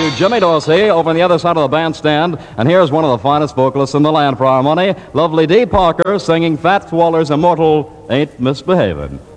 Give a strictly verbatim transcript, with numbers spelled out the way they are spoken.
you Jimmy Dorsey over on the other side of the bandstand. And here's one of the finest vocalists in the land for our money, lovely Dee Parker, singing Fats Waller's immortal Ain't Misbehavin'.